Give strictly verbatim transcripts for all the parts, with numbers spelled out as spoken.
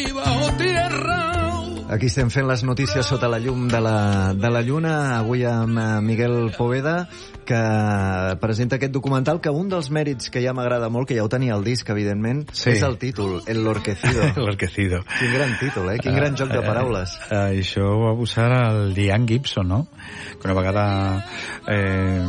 Aquí estem fent les notícies sota la llum de la, de la lluna, avui amb Miguel Poveda, que presenta aquest documental, que un dels mèrits que ja m'agrada molt, que ja ho tenia al disc, evidentment, sí, és el títol, El Lorquecido. El Lorquecido. Quin gran títol, eh? Quin uh, gran joc de paraules. Uh, uh, això ho va posar el Diane Gibson, no? Que una vegada eh,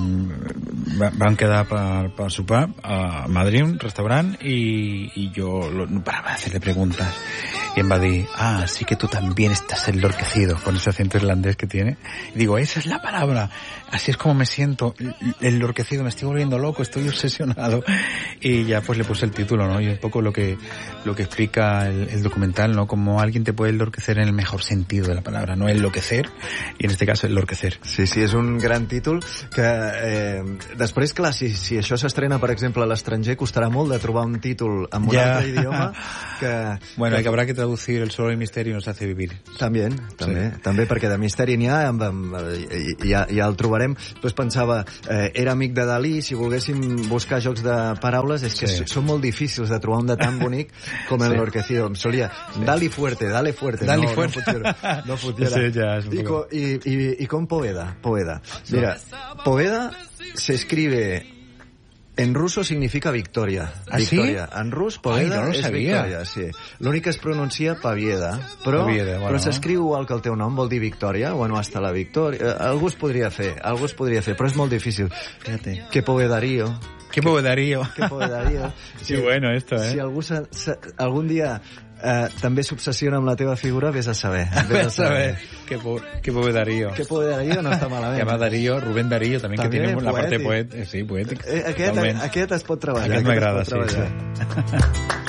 vam quedar per, per sopar a Madrid, un restaurant, i, i jo no parava de fer-le preguntes. Y él va a decir, ah, sí que tú también estás enlorquecido, con ese acento irlandés que tiene. Y digo, esa es la palabra, así es como me siento, enlorquecido, me estoy volviendo loco, estoy obsesionado. Y ya pues le puse el título, ¿no? Y un poco lo que lo que explica el, el documental, ¿no? Como alguien te puede enlorquecer en el mejor sentido de la palabra, no enloquecer, y en este caso enlorquecer. Sí, sí, és un gran títol que eh, després, clar, si, si això s'estrena, per exemple, a l'estranger, costarà molt de trobar un títol en un ja. altre idioma que... Bueno, que... que habrá que traducir El solo el misterio nos hace vivir. També, també, sí. també perquè de misteri n'hi ha, amb, amb, ja, ja el trobarem. Després pensava, eh, era amic de Dalí, si volguéssim buscar jocs de paraules, és que sí. són molt difícils de trobar un de tan bonic com sí. El Lorquecido. Em solia, sí. Dali fuerte, dale fuerte. Dali no, fuerte. No funciona. Sí, ja, és un I, co, i, i, I com Poveda, Poveda. Mira, Poveda se escribe... En ruso significa victoria. ¿Ah, victoria. sí? En rus, Poveda Ai, no és sabia. victòria, sí. L'únic que es pronuncia Pavieda, però, Pavieda, bueno. però s'escriu igual que el teu nom, vol dir victòria, bueno, hasta la victòria. Algú es podria fer, algú es podria fer, però és molt difícil. Fíjate. Que Povedarío. Que Povedarío. Que Povedarío. Sí, bueno, esto, eh. Si algú sa, sa, algun dia eh, també s'obsessiona amb la teva figura, vés a saber. Vés a saber. Que, po, que Povedarío. Que Povedarío no està malament. Que va Darío, Rubén Darío, també, també que tiene la parte poet, eh, sí, poètica. Eh, aquest, aquest es pot treballar. Aquest m'agrada, sí. sí.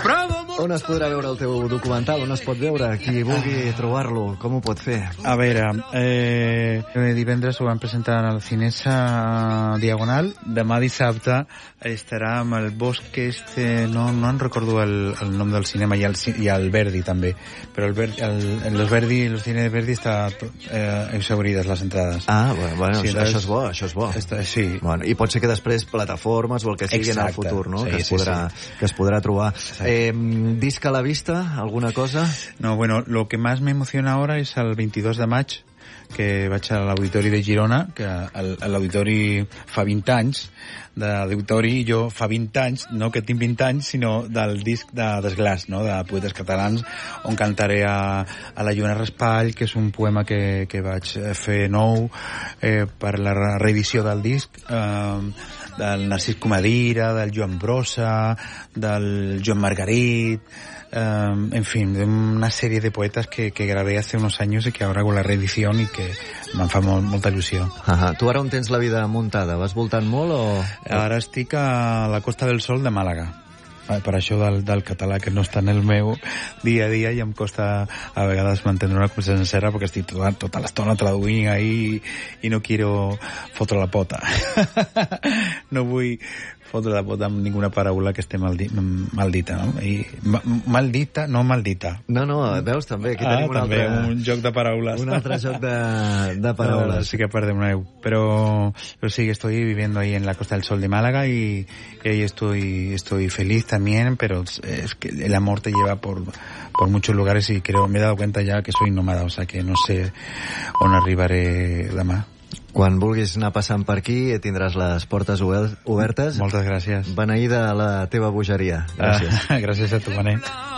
On es podrà veure el teu documental? On es pot veure? Qui vulgui trobar-lo, com ho pot fer? A veure, eh, divendres ho vam presentar al Cinesa Diagonal. Demà dissabte estarà amb el Bosque este... No, no en recordo el, el nom del cinema, i el, i el Verdi també. Però el, Verdi, el, en los Verdi, el cine de Verdi està eh, exaurides les entrades. Ah, bueno, bueno sí, això és bo, això és bo. Està, sí. Bueno, i pot ser que després plataformes o el que sigui en el futur, no? Sí, que, es sí, podrà, sí. que es podrà trobar. Eh, ¿Disc a la vista? ¿Alguna cosa? No, bueno, lo que más me emociona ahora es el veintidós de maig, que vaig a l'Auditori de Girona, que l'Auditori fa vint anys, de l'Auditori jo fa vint anys, no que tinc vint anys, sinó del disc de Desglaç, no? De poetes catalans, on cantaré a, a la Joana Raspall, que és un poema que, que vaig fer nou eh, per la reedició del disc, eh, del Narcís Comadira, del Joan Brossa, del Joan Margarit, eh, en fin, de una serie de poetas que, que grabé hace unos años y que ahora hago la reedición y que me'n fa molt, molta il·lusió. Uh-huh. Tu ara on tens la vida muntada? Vas voltant molt o...? Ara estic a la Costa del Sol de Màlaga. Per això del, del català, que no està en el meu dia a dia, i em costa a vegades mantenir una conversació sencera perquè estic tota, tota l'estona traduint ahí i no quiero fotre la pota. No vull fotre la pota amb ninguna paraula que esté maldi, maldita, no? I, ma, maldita, no maldita. No, no, veus, també. Aquí ah, tenim un també, altre... un joc de paraules. Un altre joc de, de paraules. No, sí que perdem una eu. Pero, pero sí, estoy viviendo ahí en la Costa del Sol de Málaga y, y ahí estoy, estoy feliz también, pero es que el amor te lleva por, por muchos lugares y creo, me he dado cuenta ya que soy nómada, o sea que no sé on arribaré demà. Quan vulguis anar passant per aquí tindràs les portes obertes. Moltes gràcies. Beneïda la teva bogeria. Gràcies. Ah, gràcies a tu, Benet.